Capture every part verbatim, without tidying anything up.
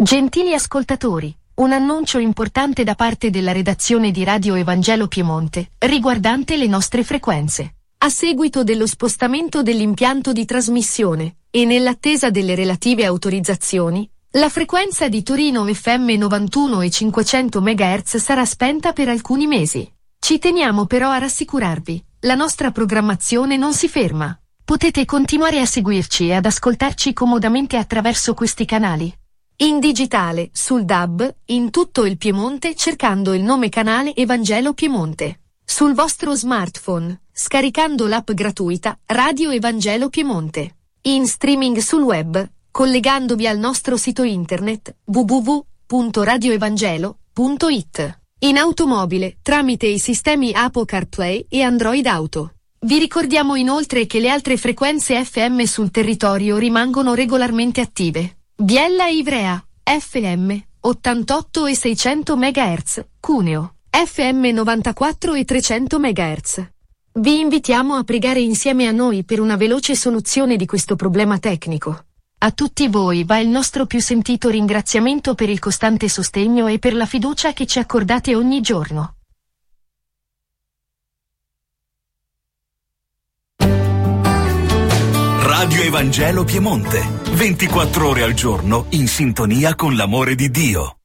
Gentili ascoltatori, un annuncio importante da parte della redazione di Radio Evangelo Piemonte, riguardante le nostre frequenze. A seguito dello spostamento dell'impianto di trasmissione, e nell'attesa delle relative autorizzazioni, la frequenza di Torino F M novantuno e cinquecento megahertz sarà spenta per alcuni mesi. Ci teniamo però a rassicurarvi, la nostra programmazione non si ferma. Potete continuare a seguirci e ad ascoltarci comodamente attraverso questi canali. In digitale, sul D A B, in tutto il Piemonte cercando il nome canale Evangelo Piemonte. Sul vostro smartphone, scaricando l'app gratuita Radio Evangelo Piemonte. In streaming sul web, collegandovi al nostro sito internet w w w punto radio evangelo punto i t. In automobile, tramite i sistemi Apple CarPlay e Android Auto. Vi ricordiamo inoltre che le altre frequenze F M sul territorio rimangono regolarmente attive. Biella e Ivrea, F M, ottantotto e seicento megahertz, Cuneo, F M novantaquattro e trecento megahertz. Vi invitiamo a pregare insieme a noi per una veloce soluzione di questo problema tecnico. A tutti voi va il nostro più sentito ringraziamento per il costante sostegno e per la fiducia che ci accordate ogni giorno. Radio Evangelo Piemonte, ventiquattro ore al giorno in sintonia con l'amore di Dio.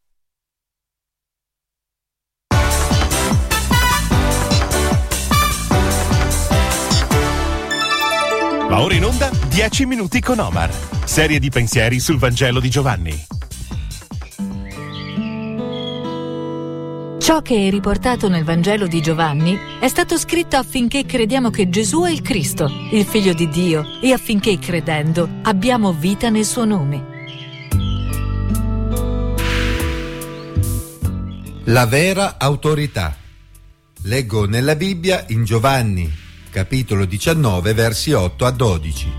Va ora in onda dieci minuti con Omar, serie di pensieri sul Vangelo di Giovanni. Ciò che è riportato nel Vangelo di Giovanni è stato scritto affinché crediamo che Gesù è il Cristo, il Figlio di Dio, e affinché, credendo, abbiamo vita nel suo nome. La vera autorità. Leggo nella Bibbia in Giovanni, capitolo diciannove, versi otto a dodici.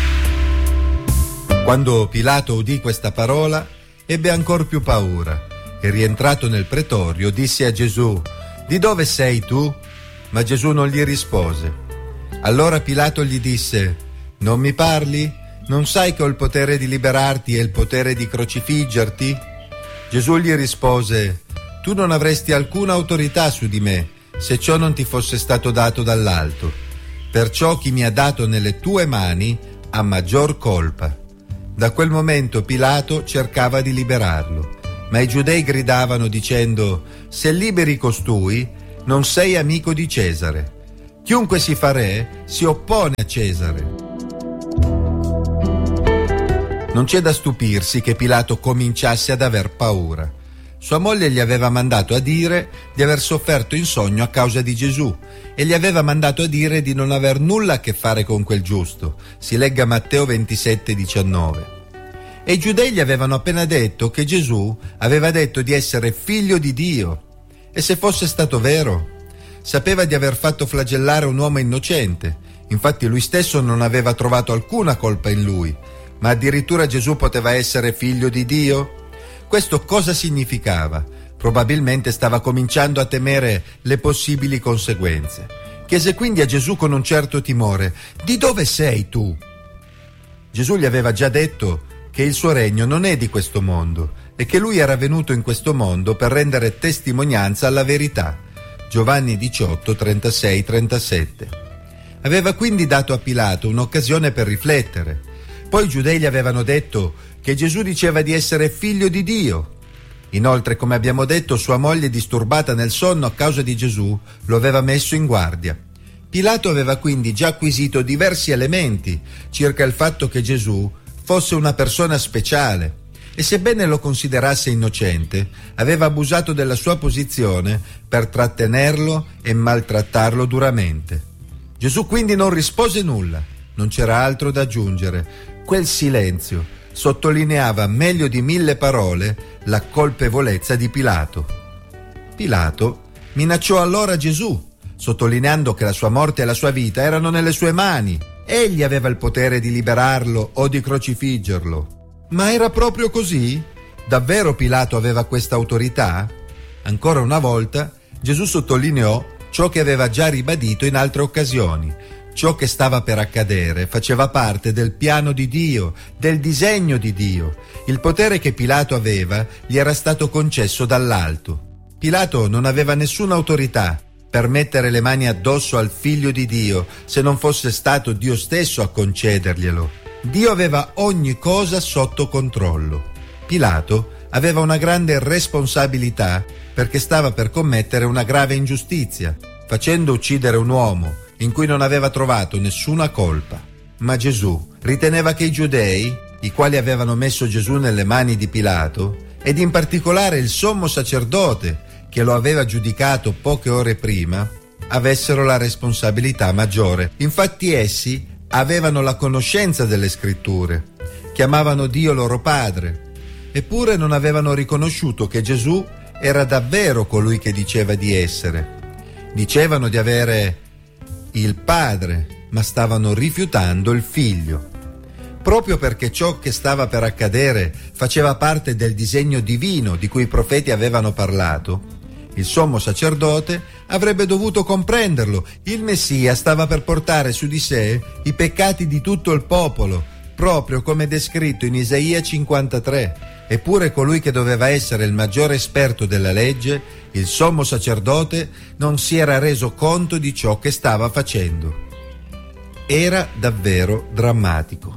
Quando Pilato udì questa parola, ebbe ancor più paura. E rientrato nel pretorio disse a Gesù: di dove sei tu? Ma Gesù non gli rispose. Allora Pilato gli disse: non mi parli? Non sai che ho il potere di liberarti e il potere di crocifiggerti? Gesù gli rispose: tu non avresti alcuna autorità su di me se ciò non ti fosse stato dato dall'alto. Perciò chi mi ha dato nelle tue mani ha maggior colpa. Da quel momento Pilato cercava di liberarlo. Ma i giudei gridavano dicendo: se liberi costui, non sei amico di Cesare. Chiunque si fa re si oppone a Cesare. Non c'è da stupirsi che Pilato cominciasse ad aver paura. Sua moglie gli aveva mandato a dire di aver sofferto in sogno a causa di Gesù e gli aveva mandato a dire di non aver nulla a che fare con quel giusto. Si legga Matteo ventisette diciannove. E i giudei gli avevano appena detto che Gesù aveva detto di essere figlio di Dio. E se fosse stato vero? Sapeva di aver fatto flagellare un uomo innocente. Infatti lui stesso non aveva trovato alcuna colpa in lui. Ma addirittura Gesù poteva essere figlio di Dio? Questo cosa significava? Probabilmente stava cominciando a temere le possibili conseguenze. Chiese quindi a Gesù con un certo timore: di dove sei tu? Gesù gli aveva già detto che il suo regno non è di questo mondo e che lui era venuto in questo mondo per rendere testimonianza alla verità. Giovanni diciotto, trentasei trentasette. Aveva quindi dato a Pilato un'occasione per riflettere. Poi i giudei gli avevano detto che Gesù diceva di essere figlio di Dio. Inoltre, come abbiamo detto, sua moglie, disturbata nel sonno a causa di Gesù, lo aveva messo in guardia. Pilato aveva quindi già acquisito diversi elementi circa il fatto che Gesù fosse una persona speciale e, sebbene lo considerasse innocente, aveva abusato della sua posizione per trattenerlo e maltrattarlo duramente. Gesù quindi non rispose nulla, non c'era altro da aggiungere. Quel silenzio sottolineava meglio di mille parole la colpevolezza di Pilato. Pilato minacciò allora Gesù, sottolineando che la sua morte e la sua vita erano nelle sue mani. Egli aveva il potere di liberarlo o di crocifiggerlo. Ma era proprio così? Davvero Pilato aveva questa autorità? Ancora una volta Gesù sottolineò ciò che aveva già ribadito in altre occasioni. Ciò che stava per accadere faceva parte del piano di Dio, del disegno di Dio. Il potere che Pilato aveva gli era stato concesso dall'alto. Pilato non aveva nessuna autorità per mettere le mani addosso al figlio di Dio se non fosse stato Dio stesso a concederglielo. Dio aveva ogni cosa sotto controllo. Pilato aveva una grande responsabilità perché stava per commettere una grave ingiustizia, facendo uccidere un uomo in cui non aveva trovato nessuna colpa. Ma Gesù riteneva che i giudei, i quali avevano messo Gesù nelle mani di Pilato, ed in particolare il sommo sacerdote che lo aveva giudicato poche ore prima, avessero la responsabilità maggiore. Infatti essi avevano la conoscenza delle scritture, chiamavano Dio loro Padre, eppure non avevano riconosciuto che Gesù era davvero colui che diceva di essere. Dicevano di avere il Padre, ma stavano rifiutando il Figlio. Proprio perché ciò che stava per accadere faceva parte del disegno divino di cui i profeti avevano parlato, il sommo sacerdote avrebbe dovuto comprenderlo. Il Messia stava per portare su di sé i peccati di tutto il popolo, proprio come descritto in Isaia cinquantatré. Eppure colui che doveva essere il maggiore esperto della legge, il sommo sacerdote, non si era reso conto di ciò che stava facendo. Era davvero drammatico.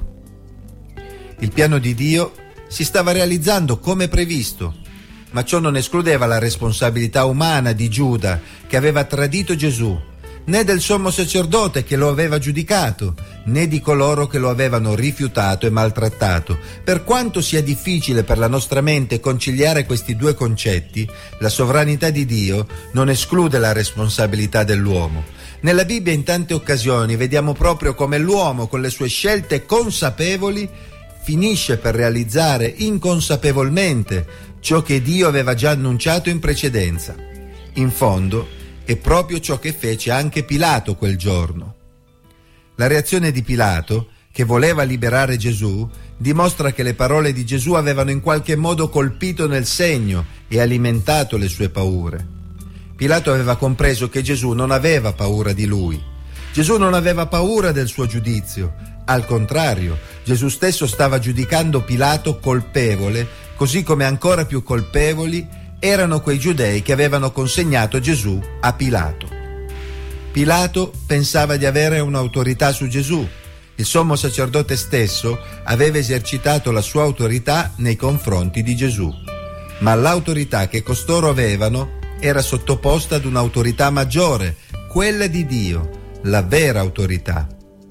Il piano di Dio si stava realizzando come previsto, ma ciò non escludeva la responsabilità umana di Giuda, che aveva tradito Gesù, né del sommo sacerdote che lo aveva giudicato, né di coloro che lo avevano rifiutato e maltrattato. Per quanto sia difficile per la nostra mente conciliare questi due concetti, la sovranità di Dio non esclude la responsabilità dell'uomo. Nella Bibbia in tante occasioni vediamo proprio come l'uomo, con le sue scelte consapevoli, finisce per realizzare inconsapevolmente ciò che Dio aveva già annunciato in precedenza. In fondo, è proprio ciò che fece anche Pilato quel giorno. La reazione di Pilato, che voleva liberare Gesù, dimostra che le parole di Gesù avevano in qualche modo colpito nel segno e alimentato le sue paure. Pilato aveva compreso che Gesù non aveva paura di lui. Gesù non aveva paura del suo giudizio. Al contrario, Gesù stesso stava giudicando Pilato colpevole, così come ancora più colpevoli erano quei giudei che avevano consegnato Gesù a Pilato. Pilato pensava di avere un'autorità su Gesù. Il sommo sacerdote stesso aveva esercitato la sua autorità nei confronti di Gesù, ma l'autorità che costoro avevano era sottoposta ad un'autorità maggiore, quella di Dio, la vera autorità.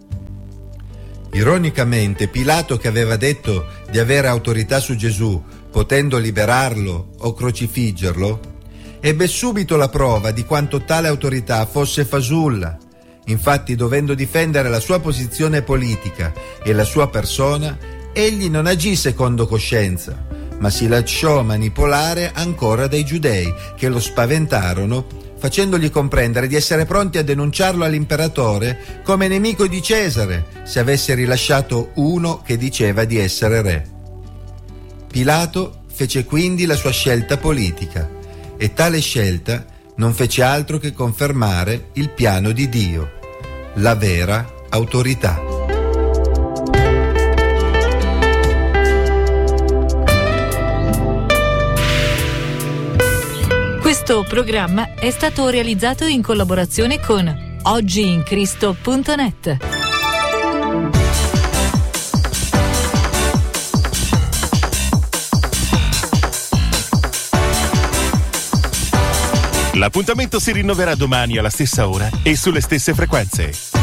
Ironicamente, Pilato, che aveva detto di avere autorità su Gesù, potendo liberarlo o crocifiggerlo, ebbe subito la prova di quanto tale autorità fosse fasulla. Infatti, dovendo difendere la sua posizione politica e la sua persona, egli non agì secondo coscienza, ma si lasciò manipolare ancora dai giudei, che lo spaventarono, facendogli comprendere di essere pronti a denunciarlo all'imperatore come nemico di Cesare, se avesse rilasciato uno che diceva di essere re. Pilato fece quindi la sua scelta politica, e tale scelta non fece altro che confermare il piano di Dio, la vera autorità. Questo programma è stato realizzato in collaborazione con oggi in cristo punto net. L'appuntamento si rinnoverà domani alla stessa ora e sulle stesse frequenze.